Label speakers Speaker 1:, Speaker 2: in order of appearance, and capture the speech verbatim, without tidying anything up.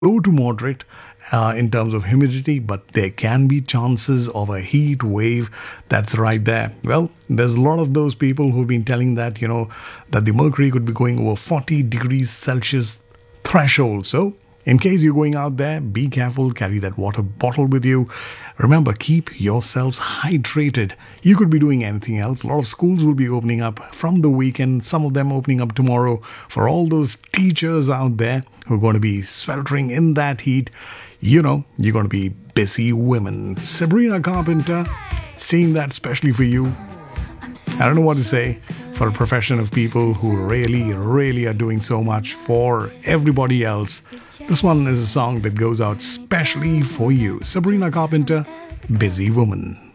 Speaker 1: low to moderate uh, in terms of humidity, but there can be chances of a heat wave that's right there. Well, there's a lot of those people who've been telling that, you know, that the mercury could be going over forty degrees Celsius threshold. So, in case you're going out there, be careful, carry that water bottle with you. Remember, keep yourselves hydrated. You could be doing anything else. A lot of schools will be opening up from the weekend, some of them opening up tomorrow. For all those teachers out there who are going to be sweltering in that heat, you know, you're going to be busy women. Sabrina Carpenter, seeing that especially for you. I don't know what to say for a profession of people who really, really are doing so much for everybody else. This one is a song that goes out specially for you. Sabrina Carpenter, Busy Woman.